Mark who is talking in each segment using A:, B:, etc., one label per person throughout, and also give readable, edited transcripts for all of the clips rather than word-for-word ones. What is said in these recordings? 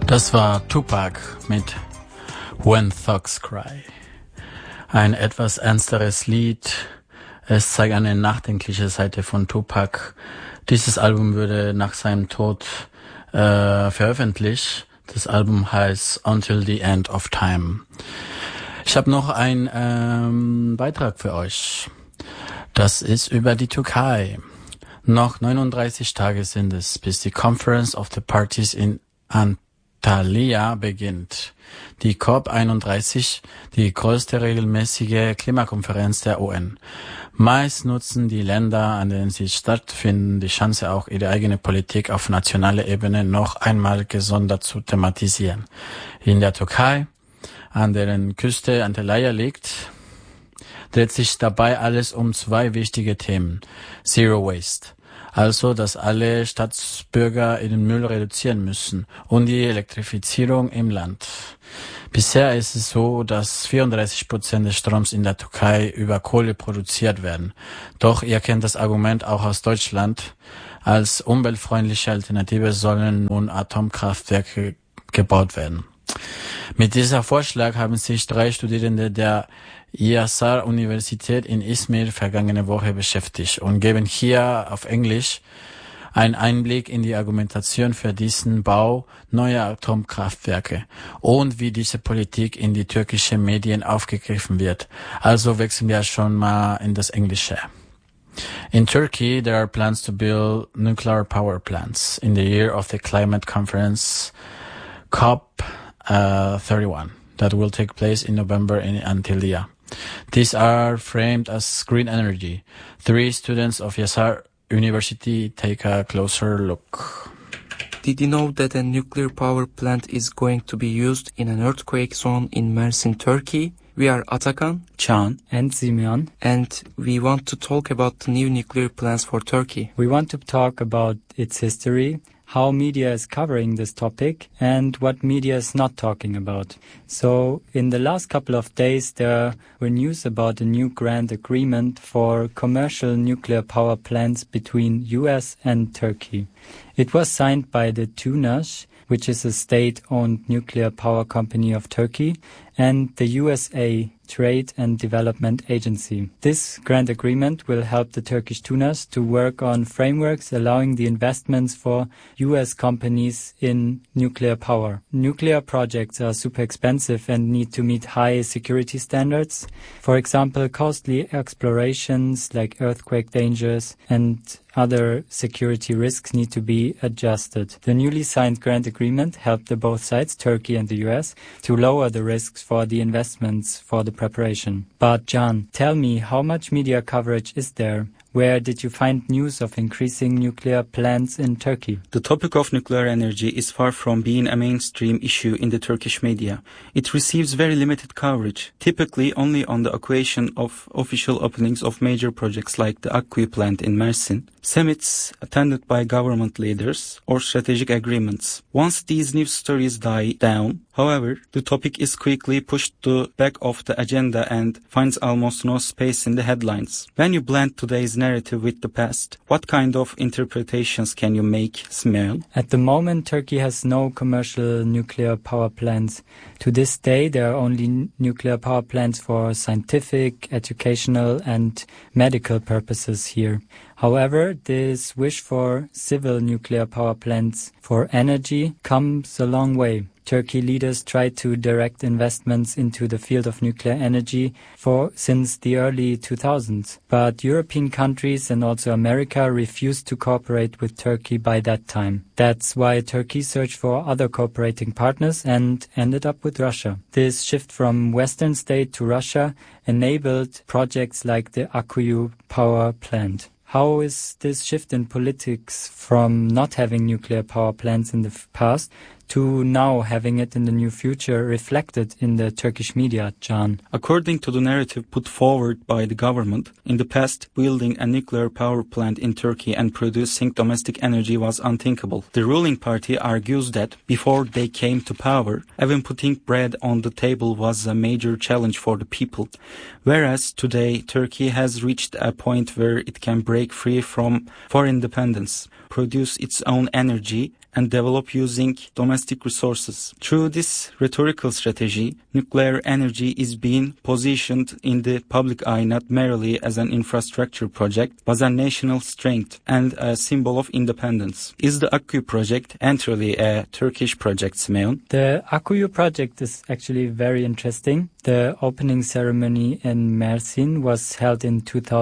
A: Das war Tupac mit When Thugs Cry. Ein etwas ernsteres Lied. Es zeigt eine nachdenkliche Seite von Tupac. Dieses Album wurde nach seinem Tod veröffentlicht. Das Album heißt Until the End of Time. Ich habe noch einen Beitrag für euch. Das ist über die Türkei. Noch 39 Tage sind es, bis die Conference of the Parties in Antalya beginnt. Die COP31, die größte regelmäßige Klimakonferenz der UN. Meist nutzen die Länder, an denen sie stattfinden, die Chance, auch ihre eigene Politik auf nationaler Ebene noch einmal gesondert zu thematisieren. In der Türkei, an deren Küste Antalya liegt, dreht sich dabei alles um zwei wichtige Themen. Zero Waste. Also, dass alle Staatsbürger ihren Müll reduzieren müssen, und die Elektrifizierung im Land. Bisher ist es so, dass 34% des Stroms in der Türkei über Kohle produziert werden. Doch ihr kennt das Argument auch aus Deutschland. Als umweltfreundliche Alternative sollen nun Atomkraftwerke gebaut werden. Mit dieser Vorschlag haben sich 3 Studierende der Yasar-Universität in Izmir vergangene Woche beschäftigt und geben hier auf Englisch einen Einblick in die Argumentation für diesen Bau neuer Atomkraftwerke und wie diese Politik in die türkischen Medien aufgegriffen wird. Also wechseln wir schon mal in das Englische. In Turkey, there are plans to build nuclear power plants in the year of the climate conference COP31 that will take place in November in Antalya. These are framed as green energy. 3 students of Yasar University take a closer look.
B: Did you know that a nuclear power plant is going to be used in an earthquake zone in Mersin, Turkey? We are Atakan,
C: Can, and Simeon,
B: and we want to talk about the new nuclear plans for Turkey.
C: We want to talk about its history, how media is covering this topic, and what media is not talking about. So, in the last couple of days, there were news about a new grant agreement for commercial nuclear power plants between US and Turkey. It was signed by the TUNAS, which is a state-owned nuclear power company of Turkey, and the USA Trade and Development Agency. This grant agreement will help the Turkish TUNAS to work on frameworks allowing the investments for US companies in nuclear power. Nuclear projects are super expensive and need to meet high security standards. For example, costly explorations like earthquake dangers and other security risks need to be adjusted. The newly signed grant agreement helped the both sides, Turkey and the US, to lower the risks for the investments for the preparation. But Can, tell me, how much media coverage is there? Where did you find news of increasing nuclear plants in Turkey?
D: The topic of nuclear energy is far from being a mainstream issue in the Turkish media. It receives very limited coverage, typically only on the occasion of official openings of major projects like the Akkuyu plant in Mersin, summits attended by government leaders, or strategic agreements. Once these news stories die down, however, the topic is quickly pushed to the back of the agenda and finds almost no space in the headlines. When you blend today's narrative with the past, what kind of interpretations can you make, Smel?
C: At the moment, Turkey has no commercial nuclear power plants. To this day, there are only nuclear power plants for scientific, educational, and medical purposes here. However, this wish for civil nuclear power plants for energy comes a long way. Turkey leaders tried to direct investments into the field of nuclear energy since the early 2000s. But European countries and also America refused to cooperate with Turkey by that time. That's why Turkey searched for other cooperating partners and ended up with Russia. This shift from Western state to Russia enabled projects like the Akkuyu power plant. How is this shift in politics from not having nuclear power plants in the past to now having it in the near future reflected in the Turkish media, Can?
D: According to the narrative put forward by the government, in the past, building a nuclear power plant in Turkey and producing domestic energy was unthinkable. The ruling party argues that before they came to power, even putting bread on the table was a major challenge for the people. Whereas today, Turkey has reached a point where it can break free from foreign dependence, produce its own energy, and develop using domestic resources. Through this rhetorical strategy, nuclear energy is being positioned in the public eye not merely as an infrastructure project, but as a national strength and a symbol of independence. Is the Akkuyu project entirely a Turkish project, Simeon?
C: The Akkuyu project is actually very interesting. The opening ceremony in Mersin was held in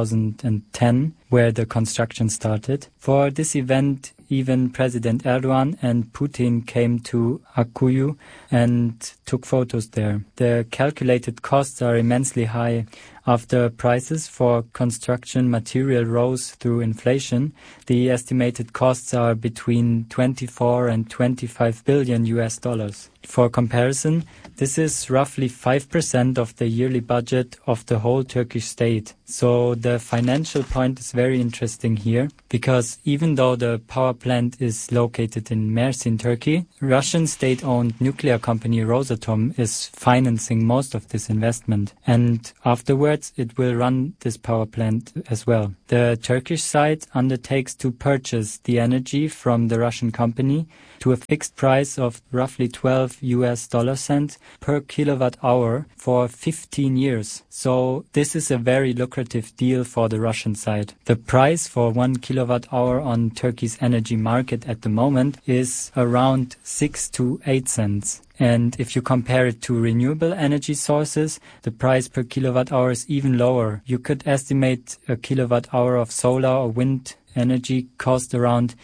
C: 2010, where the construction started. For this event, even President Erdogan and Putin came to Akkuyu and took photos there. The calculated costs are immensely high. After prices for construction material rose through inflation, the estimated costs are between 24 and 25 billion US dollars. For comparison, this is roughly 5% of the yearly budget of the whole Turkish state. So the financial point is very interesting here, because even though the power plant is located in Mersin, Turkey, Russian state-owned nuclear company Rosatom is financing most of this investment. And afterwards, it will run this power plant as well. The Turkish side undertakes to purchase the energy from the Russian company to a fixed price of roughly 12 US dollar cents per kilowatt hour for 15 years. So this is a very lucrative deal for the Russian side. The price for 1 kilowatt hour on Turkey's energy market at the moment is around 6 to 8 cents. And if you compare it to renewable energy sources, the price per kilowatt hour is even lower. You could estimate a kilowatt hour of solar or wind energy cost around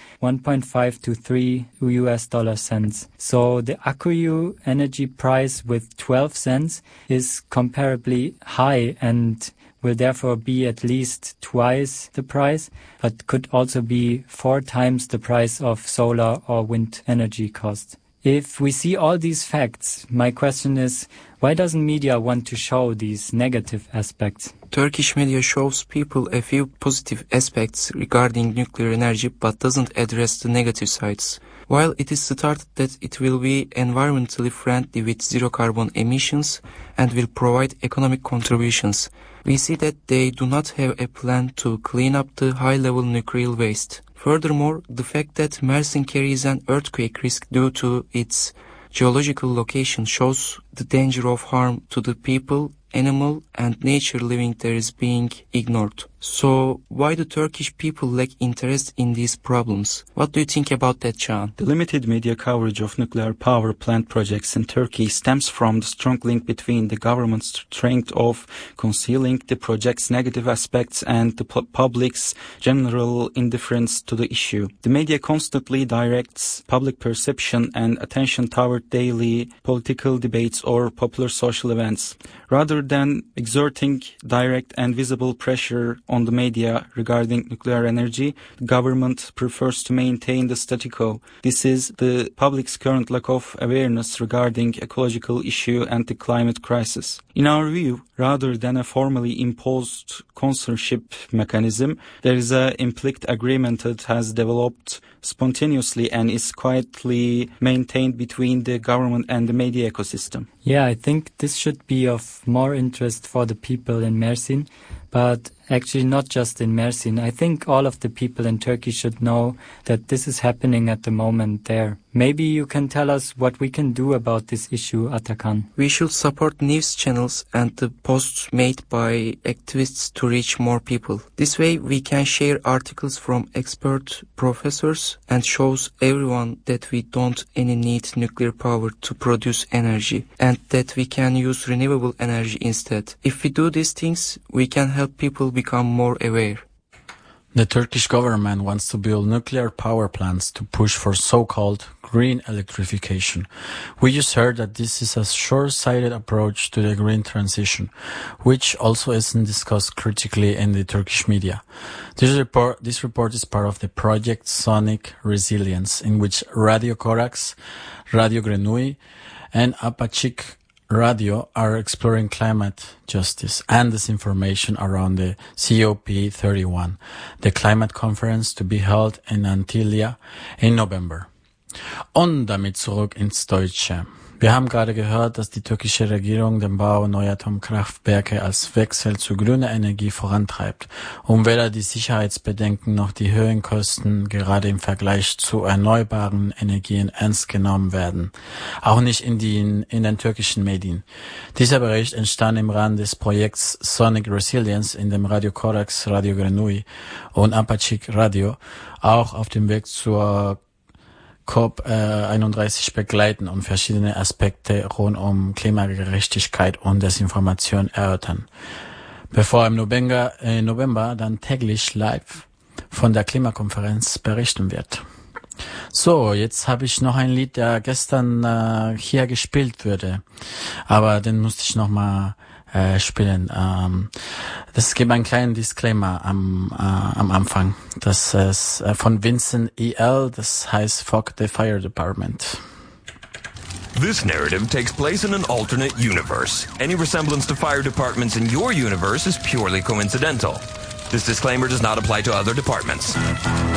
C: 1.5 to 3 US dollar cents. So the Akkuyu energy price with 12 cents is comparably high and will therefore be at least twice the price, but could also be 4 times the price of solar or wind energy cost. If we see all these facts, my question is, why doesn't media want to show these negative aspects?
B: Turkish media shows people a few positive aspects regarding nuclear energy but doesn't address the negative sides. While it is stated that it will be environmentally friendly with zero carbon emissions and will provide economic contributions, we see that they do not have a plan to clean up the high-level nuclear waste. Furthermore, the fact that Mersin carries an earthquake risk due to its geological location shows the danger of harm to the people, animal and nature living there is being ignored. So why do Turkish people lack interest in these problems? What do you think about that, Can?
D: The limited media coverage of nuclear power plant projects in Turkey stems from the strong link between the government's strength of concealing the project's negative aspects and the public's general indifference to the issue. The media constantly directs public perception and attention toward daily political debates or popular social events. Rather than exerting direct and visible pressure on the media regarding nuclear energy, the government prefers to maintain the status quo. This is the public's current lack of awareness regarding ecological issue and the climate crisis. In our view, rather than a formally imposed censorship mechanism, there is an implicit agreement that has developed spontaneously and is quietly maintained between the government and the media ecosystem.
C: Yeah, I think this should be of more interest for the people in Mersin, but actually not just in Mersin. I think all of the people in Turkey should know that this is happening at the moment there. Maybe you can tell us what we can do about this issue, Atakan.
B: We should support news channels and the posts made by activists to reach more people. This way we can share articles from expert professors and shows everyone that we don't any need nuclear power to produce energy and that we can use renewable energy instead. If we do these things, we can help people become more aware.
A: The Turkish government wants to build nuclear power plants to push for so-called green electrification. We just heard that this is a short-sighted approach to the green transition, which also isn't discussed critically in the Turkish media. This report is part of the Project Sonic Resilience, in which Radio Corax, Radio Grenouille, and Apaçık Radio are exploring climate justice and disinformation around the COP31, the climate conference to be held in Antalya in November. Und damit zurück ins Deutsche. Wir haben gerade gehört, dass die türkische Regierung den Bau neuer Atomkraftwerke als Wechsel zu grüner Energie vorantreibt, um weder die Sicherheitsbedenken noch die höheren Kosten gerade im Vergleich zu erneuerbaren Energien ernst genommen werden. Auch nicht in den türkischen Medien. Dieser Bericht entstand im Rahmen des Projekts Sonic Resilience in dem Radio Korax, Radio Grenouille und Apache Radio, auch auf dem Weg zur COP31 begleiten und verschiedene Aspekte rund um Klimagerechtigkeit und Desinformation erörtern. Bevor im November dann täglich live von der Klimakonferenz berichten wird. So, jetzt habe ich noch ein Lied, der gestern hier gespielt wurde, aber den musste ich nochmal spielen. Das gibt einen kleinen Disclaimer am Anfang. Das ist von Vincent E.L., das heißt Fuck the Fire Department.
E: This narrative takes place in an alternate universe. Any resemblance to fire departments in your universe is purely coincidental. This disclaimer does not apply to other departments.